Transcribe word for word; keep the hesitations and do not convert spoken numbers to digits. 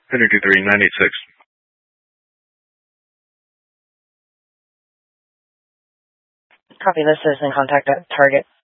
Henry two three nine eight six. Copy, this is in contact at target.